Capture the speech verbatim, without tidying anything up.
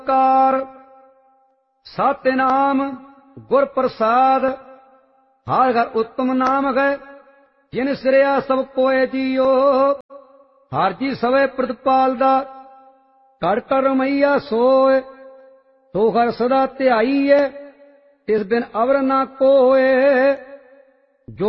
ਕਾਰ। सत्यनाम गुर प्रसाद हर घर उत्तम नाम गए जिन सिरया सब कोय जियो। हर जी सवे प्रतिपाल दा कर कर रमैया सोए। तो घर सदा ध्याई है तिस बिन अवर ना कोय।